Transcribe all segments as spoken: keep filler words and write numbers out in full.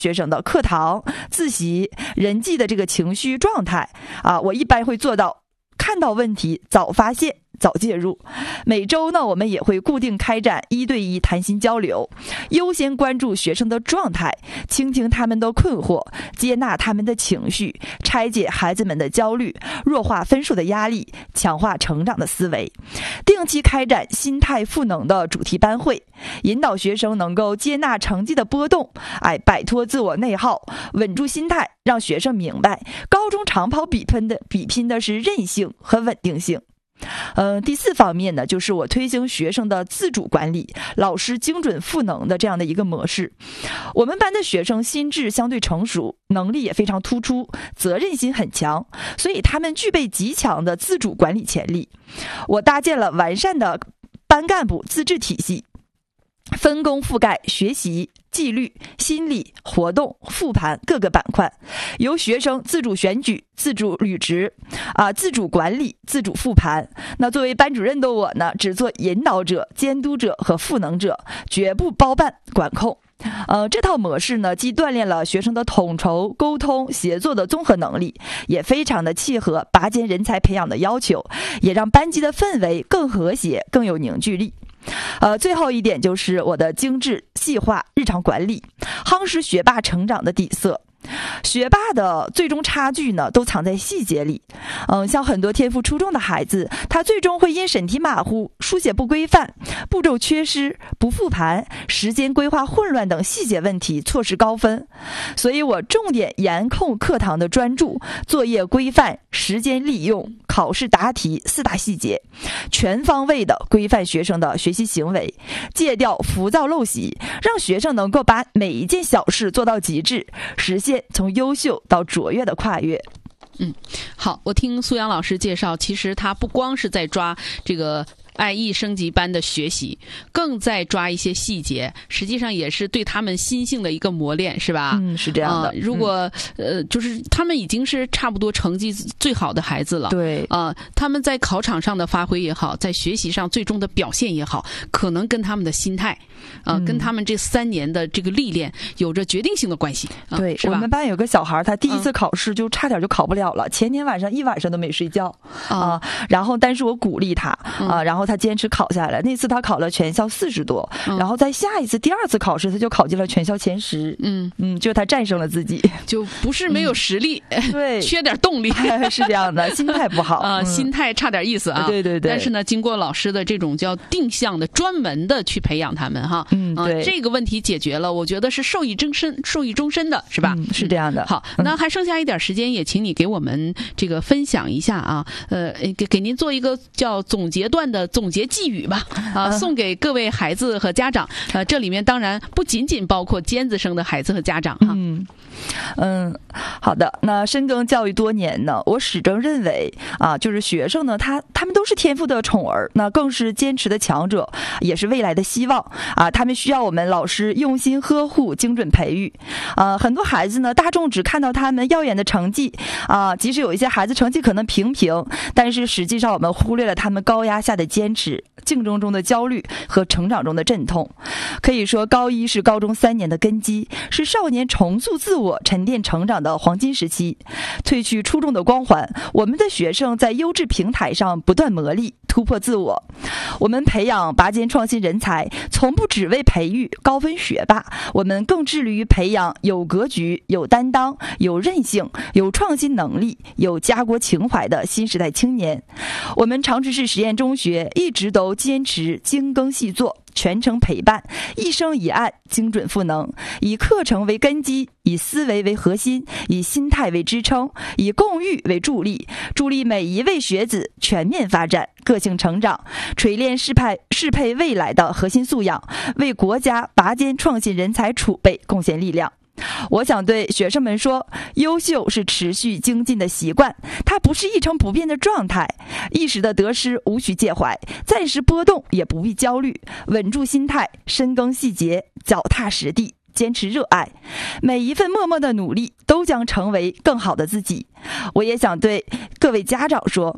学生的课堂、自习、人际的这个情绪状态啊，我一般会做到看到问题早发现早介入。每周呢，我们也会固定开展一对一谈心交流，优先关注学生的状态，倾听他们的困惑，接纳他们的情绪，拆解孩子们的焦虑，弱化分数的压力，强化成长的思维。定期开展心态赋能的主题班会，引导学生能够接纳成绩的波动，哎，摆脱自我内耗，稳住心态，让学生明白高中长跑比拼的比拼的是韧性和稳定性。呃，第四方面呢，就是我推行学生的自主管理，老师精准赋能的这样的一个模式。我们班的学生心智相对成熟，能力也非常突出，责任心很强，所以他们具备极强的自主管理潜力。我搭建了完善的班干部自治体系，分工覆盖学习、纪律、心理、活动、复盘各个板块，由学生自主选举、自主履职啊、自主管理、自主复盘。那作为班主任的我呢，只做引导者、监督者和赋能者，绝不包办管控。呃，这套模式呢，既锻炼了学生的统筹、沟通、协作的综合能力，也非常的契合拔尖人才培养的要求，也让班级的氛围更和谐、更有凝聚力。呃，最后一点就是我的精致细化日常管理，夯实学霸成长的底色。学霸的最终差距呢，都藏在细节里。嗯，像很多天赋出众的孩子，他最终会因审题马虎、书写不规范、步骤缺失、不复盘、时间规划混乱等细节问题错失高分。所以我重点严控课堂的专注、作业规范、时间利用、考试答题四大细节，全方位的规范学生的学习行为，戒掉浮躁陋习，让学生能够把每一件小事做到极致，实现从优秀到卓越的跨越。 嗯，好，我听苏阳老师介绍，其实他不光是在抓这个爱艺升级班的学习，更在抓一些细节，实际上也是对他们心性的一个磨练，是吧？ 嗯，是这样的。 呃、如果、嗯、呃，就是他们已经是差不多成绩最好的孩子了， 对啊、呃，他们在考场上的发挥也好，在学习上最终的表现也好，可能跟他们的心态，啊、呃嗯，跟他们这三年的这个历练有着决定性的关系。呃、 对， 是吧？ 我们班有个小孩，他第一次考试就差点就考不了了，嗯、前天晚上一晚上都没睡觉啊、呃，然后但是我鼓励他啊、 嗯呃，然后他坚持考下来。那次他考了全校四十多、嗯，然后在下一次第二次考试，他就考进了全校前十。嗯嗯，就他战胜了自己， 就不是没有实力， 嗯、对， 缺点动力， 是这样的，心态不好啊、呃嗯， 心态差点意思啊。 对对对。 但是呢，经过老师的这种叫定向的、专门的去培养他们哈， 嗯，对、 呃，这个问题解决了，我觉得是受益终身、受益终身的，是吧？ 嗯、是这样的。 好，那还剩下一点时间，也请你给我们这个分享一下啊，呃，给给您做一个叫总结段的总结寄语吧，啊、呃，送给各位孩子和家长。呃，这里面当然不仅仅包括尖子生的孩子和家长哈。 嗯嗯，好的。那深耕教育多年呢，我始终认为啊，就是学生呢，他他们都是天赋的宠儿，那更是坚持的强者，也是未来的希望啊。他们需要我们老师用心呵护、精准培育。啊，很多孩子呢，大众只看到他们耀眼的成绩啊，即使有一些孩子成绩可能平平，但是实际上我们忽略了他们高压下的坚持、竞争中的焦虑和成长中的阵痛。可以说，高一是高中三年的根基，是少年重塑自我、沉淀成长的黄金时期。褪去初中的光环，我们的学生在优质平台上不断磨砺、突破自我。我们培养拔尖创新人才，从不只为培育高分学霸，我们更致力于培养有格局、有担当、有韧性、有创新能力、有家国情怀的新时代青年。我们长治市实验中学一直都坚持精耕细作，全程陪伴，一生一案精准赋能，以课程为根基，以思维为核心，以心态为支撑，以共育为助力，助力每一位学子全面发展、个性成长，锤炼适配适配未来的核心素养，为国家拔尖创新人才储备贡献力量。我想对学生们说，优秀是持续精进的习惯，它不是一成不变的状态。一时的得失无需介怀，暂时波动也不必焦虑，稳住心态，深耕细节，脚踏实地，坚持热爱，每一份默默的努力都将成为更好的自己。我也想对各位家长说，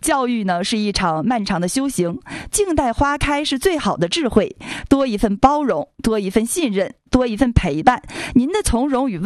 教育呢是一场漫长的修行，静待花开是最好的智慧。多一份包容，多一份信任，多一份陪伴，您的从容与